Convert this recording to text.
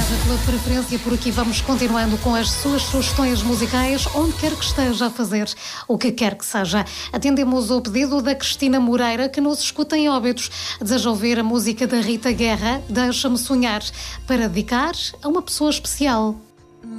pela preferência. Por aqui vamos continuando com as suas sugestões musicais, onde quer que esteja a fazer o que quer que seja. Atendemos o pedido da Cristina Moreira, que nos escuta em Óbidos. Deseja ouvir a música da Rita Guerra, Deixa-me Sonhar, para dedicar a uma pessoa especial.